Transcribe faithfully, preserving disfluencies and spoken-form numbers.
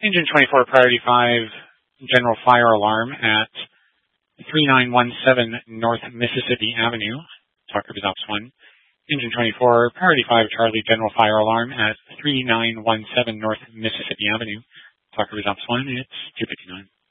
Engine twenty-four, priority five, general fire alarm at three nine one seven North Mississippi Avenue. Talk Rivers Ops one. Engine twenty-four, priority five, Charlie, general fire alarm at three nine one seven North Mississippi Avenue. Talk Rivers Ops one, it's two fifty-nine.